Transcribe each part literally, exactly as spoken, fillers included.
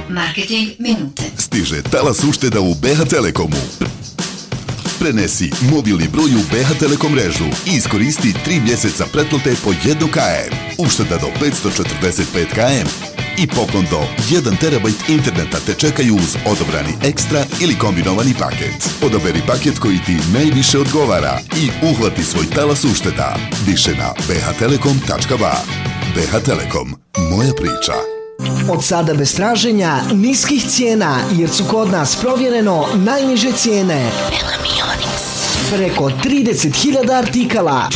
Marketing minute. Stiže talas ušteda u B H Telekomu. Prenesi mobilni broj u B H Telekom mrežu i iskoristi tri mjeseca pretplate po jedan kilometar. Ušteda do petsto četrdeset pet kilometara i poklon do jedan terabajt interneta te čekaju uz odabrani ekstra ili kombinovani paket. Odaberi paket koji ti najviše odgovara i uhvati svoj talas ušteda. Više na b h telekom tačka b a. B H Telekom. Moja priča. Od sada bez traženja niskih cijena, jer su kod nas provjereno najniže cijene. Preko trideset hiljada artikala.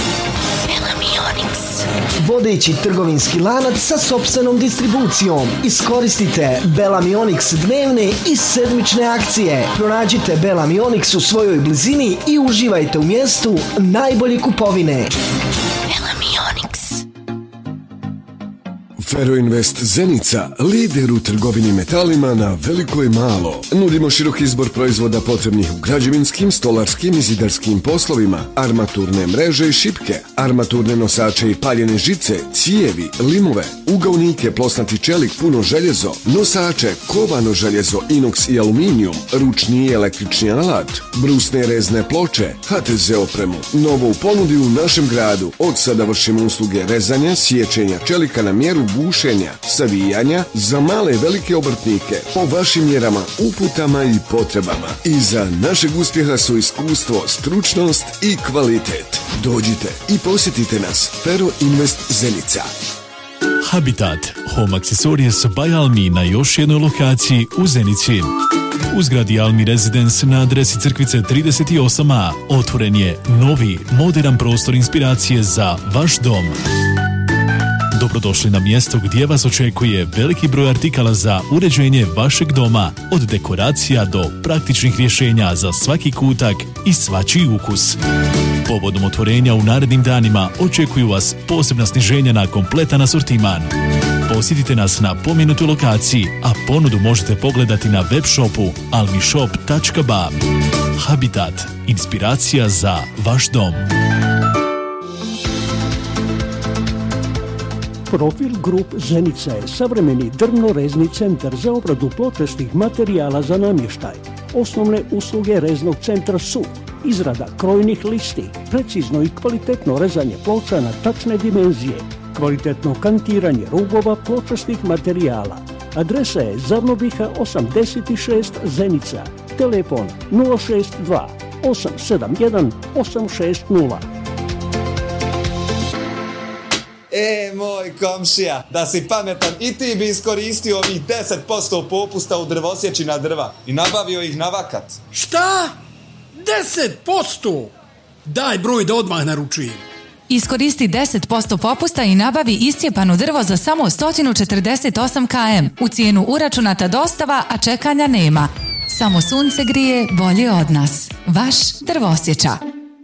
Vodeći trgovinski lanac sa sopstvenom distribucijom. Iskoristite Belamionix dnevne i sedmične akcije. Pronađite Belamionix u svojoj blizini i uživajte u mjestu najbolje kupovine. Feroinvest Zenica, lider u trgovini metalima na veliko i malo. Nudimo širok izbor proizvoda potrebnih u građevinskim, stolarskim i zidarskim poslovima, armaturne mreže i šipke, armaturne nosače i paljene žice, cijevi, limove, ugaunike, plosnati čelik, puno željezo, nosače, kovano željezo, inoks i aluminijum, ručni i električni alat, brusne rezne ploče, H T Z opremu. Novo u ponudi u našem gradu. Od sada vršimo usluge rezanja, sječenja čelika na mjeru, bušenja, savijanja za male i velike obrtnike po vašim mjerama, uputama i potrebama. Iza našeg uspjeha su iskustvo, stručnost i kvalitet. Dođite i posjetite nas. Fero Invest Zenica. Habitat, home accessories by Almi na još jednoj lokaciji u Zenici. U zgradi Almi Residence na adresi Crkvice trideset osam A otvoren je novi, moderan prostor inspiracije za vaš dom. Dobrodošli na mjesto gdje vas očekuje veliki broj artikala za uređenje vašeg doma, od dekoracija do praktičnih rješenja za svaki kutak i svačiji ukus. Povodom otvorenja u narednim danima očekuju vas posebna sniženja na kompletan asortiman. Posjetite nas na pomenutoj lokaciji, a ponudu možete pogledati na web shopu almishop tačka b a. Habitat, inspiracija za vaš dom. Profil Grup Zenica je savremeni drvno-rezni centar za obradu pločastih materijala za namještaj. Osnovne usluge reznog centra su izrada krojnih listi, precizno i kvalitetno rezanje ploča na tačne dimenzije, kvalitetno kantiranje rubova pločastih materijala. Adresa je Zavnobiha osamdeset šest Zenica. Telefon nula šest dva osam sedam jedan osam šest nula. E, moj komšija, da si pametan i ti bi iskoristio ovih deset posto popusta u drvosječina drva i nabavio ih na vakat. Šta? deset posto? Daj broj da odmah naručujem. Iskoristi deset posto popusta i nabavi iscijepano drvo za samo sto četrdeset osam kilometara. U cijenu uračunata dostava, a čekanja nema. Samo sunce grije bolje od nas. Vaš Drvosječa.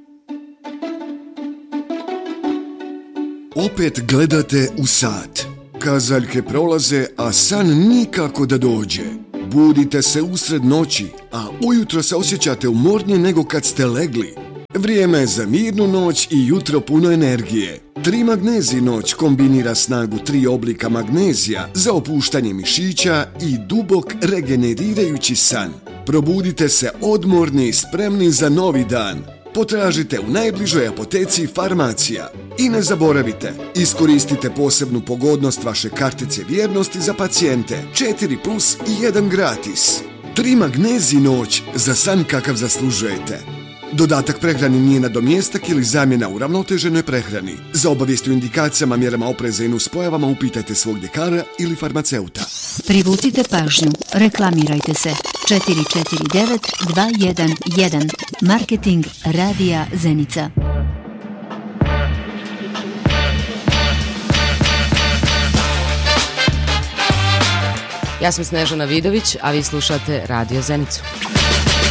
Opet gledate u sat. Kazaljke prolaze, a san nikako da dođe. Budite se usred noći, a ujutro se osjećate umornije nego kad ste legli. Vrijeme je za mirnu noć i jutro puno energije. Tri magnezij noć kombinira snagu tri oblika magnezija za opuštanje mišića i dubok regenerirajući san. Probudite se odmorni i spremni za novi dan. Potražite u najbližoj apoteci Farmacija. I ne zaboravite, iskoristite posebnu pogodnost vaše kartice vjernosti za pacijente. četiri plus i jedan gratis. Tri magnezij noć za san kakav zaslužujete. Dodatak prehrani nije nadomjestak ili zamjena u ravnoteženoj prehrani. Za obavijesti o indikacijama, mjerama opreza i nuspojavama upitajte svog ljekara ili farmaceuta. Privucite pažnju. Reklamirajte se. četiri četiri devet dva jedan jedan. Marketing Radija Zenica. Ja sam Snežana Vidović, a vi slušate Radio Zenicu.